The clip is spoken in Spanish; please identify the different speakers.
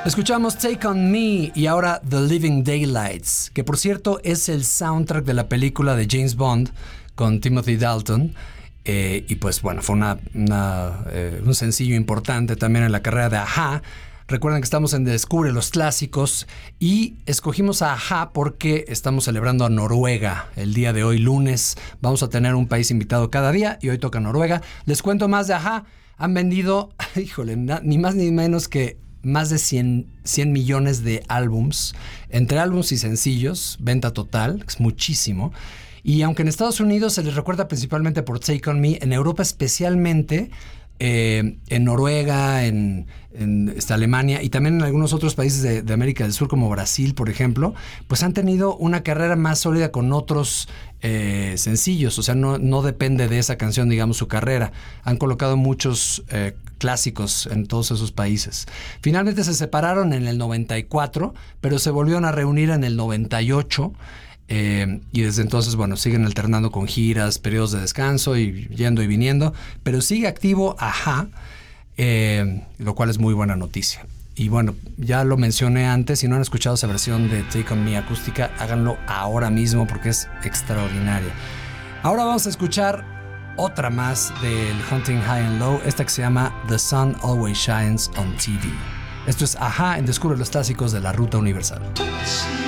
Speaker 1: Escuchamos Take On Me y ahora The Living Daylights, que por cierto es el soundtrack de la película de James Bond con Timothy Dalton. Y pues bueno, fue un sencillo importante también en la carrera de A-ha. Recuerden que estamos en Descubre los Clásicos y escogimos a A-ha porque estamos celebrando a Noruega. El día de hoy, lunes, vamos a tener un país invitado cada día y hoy toca Noruega. Les cuento más de A-ha. Han vendido, ni más ni menos que más de 100 millones de álbums, entre álbums y sencillos, venta total, es muchísimo. Y aunque en Estados Unidos se les recuerda principalmente por Take On Me, en Europa especialmente, en Noruega, en Alemania y también en algunos otros países de América del Sur como Brasil, por ejemplo, pues han tenido una carrera más sólida con otros sencillos. O sea, no depende de esa canción, digamos, su carrera. Han colocado muchos clásicos en todos esos países. Finalmente se separaron en el 94, pero se volvieron a reunir en el 98. Y desde entonces, bueno, siguen alternando con giras, periodos de descanso y yendo y viniendo, pero sigue activo A-ha, lo cual es muy buena noticia. Y bueno, ya lo mencioné antes, si no han escuchado esa versión de Take On Me acústica, háganlo ahora mismo porque es extraordinaria. Ahora vamos a escuchar otra más del Hunting High and Low, esta que se llama The Sun Always Shines on TV. Esto es A-ha en Descubre los Clásicos de la Ruta Universal.